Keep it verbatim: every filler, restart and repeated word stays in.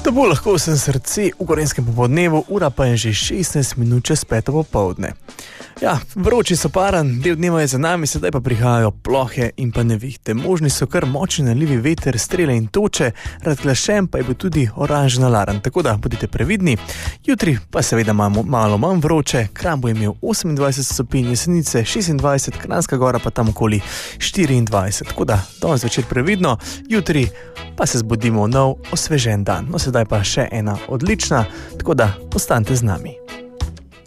Da bo lahko vsem srce v Gorenjskem popoldnevu, ura pa je že šestnajst minut čez peto popoldne. Ja, vroči so paran, del dneva je za nami, sedaj pa prihajajo plohe in pa nevihte. Možni so kar močni nalivi veter, strele in toče, razglašen pa je bil tudi oranžni alarm, tako da bodite previdni. Jutri pa seveda imamo malo manj vroče, Kranj bo imel osemindvajset stopinj, Jesenice šestindvajset, Kranjska Gora pa tam okoli štiriindvajset, tako da danes zvečer previdno, jutri pa se zbudimo nov osvežen dan. No, sedaj pa še ena odlična, tako da ostanite z nami.